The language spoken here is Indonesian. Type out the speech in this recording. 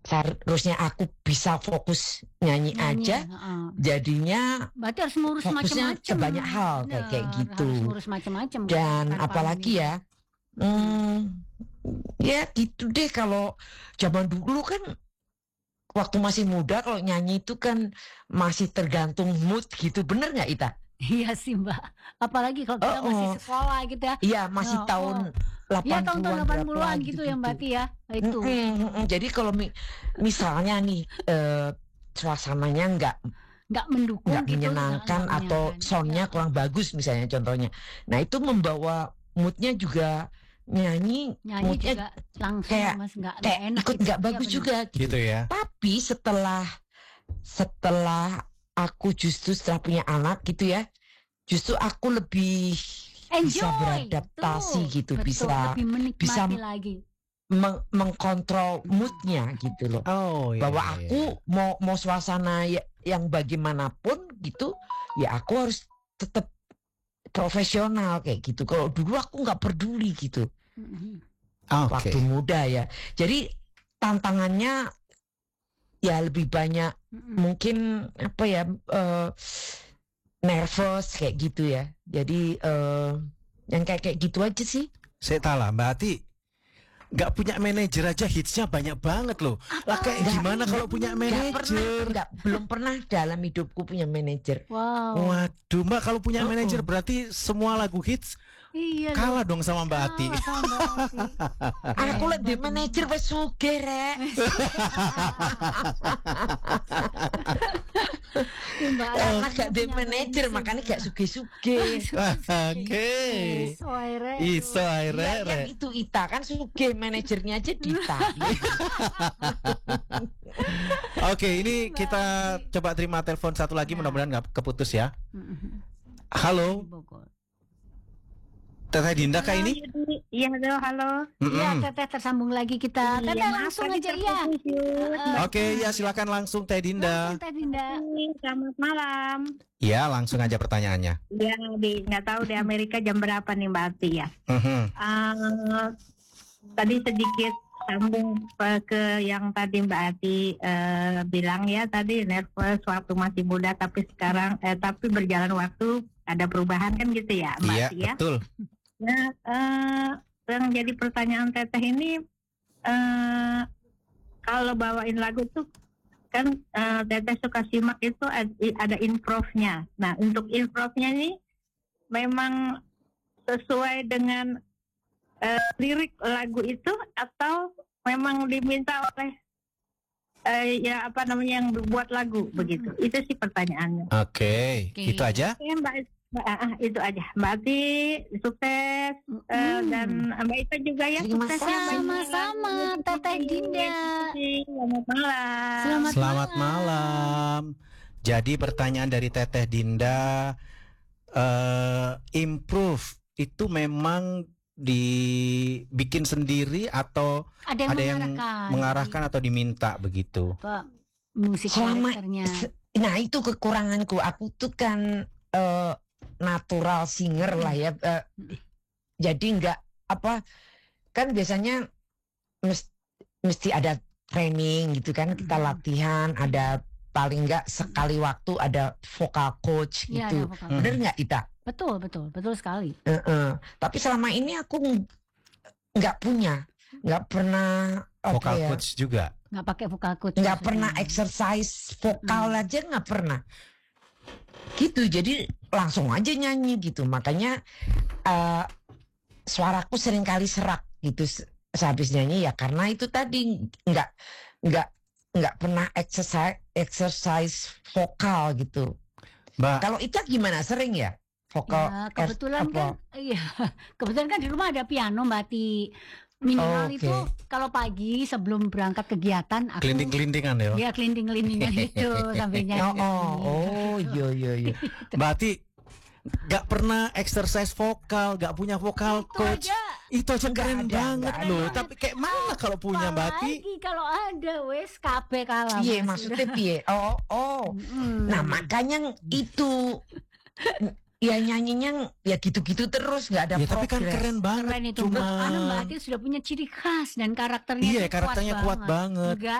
seharusnya aku bisa fokus nyanyi aja, jadinya berarti harus ngurus fokusnya macam-macam. ke banyak hal kayak gitu. Harus ngurus macam-macam. Dan apalagi ya, ya gitu deh. Kalau zaman dulu kan waktu masih muda, kalau nyanyi itu kan masih tergantung mood gitu, bener nggak Ita? Iya sih Mbak, apalagi kalau kita masih sekolah gitu ya. Iya, masih tahun 80-an. Iya, tahun-tahun 80-an gitu ya Mbak Tia, itu. Jadi kalau misalnya nih suasananya nggak mendukung, nggak gitu, menyenangkan atau soundnya kurang bagus misalnya contohnya, nah itu membawa moodnya juga nyanyi moodnya juga langsung kayak enak, ikut nggak bagus juga gitu ya. Tapi setelah aku justru setelah punya anak gitu ya, justru aku lebih bisa beradaptasi gitu, bisa lagi. mengkontrol moodnya gitu loh. Bahwa aku mau suasana yang bagaimanapun gitu, ya aku harus tetap profesional kayak gitu. Kalau dulu aku nggak peduli gitu. Waktu muda ya. Jadi tantangannya ya lebih banyak mungkin apa ya, nervous kayak gitu ya. Jadi yang kayak gitu aja sih. Saya tahu lah Mbak Ati, nggak punya manajer aja hitsnya banyak banget loh. Lah kayak gimana kalau punya manajer? Belum pernah dalam hidupku punya manajer. Waduh Mbak, kalau punya manajer berarti semua lagu hits kalah dong sama Mbak Ati. Aku lihat di manajer wes sugih rek. Karena gak di manajer makanya gak sugih-sugih. Iso akhirnya itu Ita kan sugih, manajernya aja Dita. Oke, ini kita coba terima telepon satu lagi, mudah-mudahan nggak keputus ya. Halo, Teteh Dinda kah ini? Iya, halo. Iya, Teteh tersambung lagi kita. Teteh langsung aja ya. Oke, ya silakan langsung Teh Dinda. Teh Dinda. Selamat malam. Ya, langsung aja pertanyaannya. Ya, nggak tahu di Amerika jam berapa nih Mbak Ati ya. Tadi sedikit sambung ke yang tadi Mbak Ati bilang ya, tadi nervous waktu masih muda, tapi sekarang tapi berjalan waktu ada perubahan kan gitu ya Mbak Ati ya. Betul. Nah, yang jadi pertanyaan Teteh ini, kalau bawain lagu tuh kan Teteh suka simak itu ada improve-nya. Nah, untuk improve-nya ini memang sesuai dengan lirik lagu itu atau memang diminta oleh ya apa namanya yang buat lagu begitu? Itu sih pertanyaannya. Oke. Itu aja? Ya, itu aja. Mbak Ati sukses dan Mbak Ita juga ya sukses. Sama-sama Teteh Dinda. Selamat malam. Selamat malam. Jadi pertanyaan dari Teteh Dinda, improve itu memang dibikin sendiri atau ada yang mengarahkan atau diminta begitu? Musik karakternya. Nah itu kekuranganku. Aku tuh kan natural singer lah ya. Jadi nggak apa, kan biasanya mesti ada training gitu kan, kita latihan, ada paling nggak sekali waktu ada vocal coach gitu. Bener nggak Ita? Betul sekali. Tapi selama ini aku nggak punya, nggak pernah vocal coach juga. Nggak pakai vocal coach. Nggak pernah exercise vokal aja nggak pernah. Gitu, jadi langsung aja nyanyi gitu. Makanya suaraku sering kali serak gitu sehabis nyanyi ya, karena itu tadi nggak pernah exercise vokal gitu. Mbak, kalau Ita gimana, sering ya? Vokal ya, kebetulan kan di rumah ada piano Mbak Ti. Minimal itu kalau pagi sebelum berangkat kegiatan aku kelinting-kelintingan ya. Iya, kelinting-kelintingan gitu sambil nyanyi. Iya. Mbak Ti nggak pernah exercise vokal, nggak punya vokal coach. Itu aja keren banget loh. Tapi kayak mana kalau punya Mbak Ti? Kalau ada wes kabeh kalah. Iya, maksudnya piye? Nah, makanya itu ya nyanyinya ya gitu-gitu terus, nggak ada progres. Tapi kan keren banget. Keren itu. Mbak Ati sudah punya ciri khas dan karakternya kuat banget.